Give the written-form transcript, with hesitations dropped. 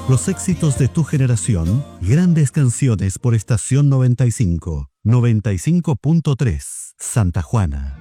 Los éxitos de tu generación, grandes canciones por estación 95, 95.3, Santa Juana.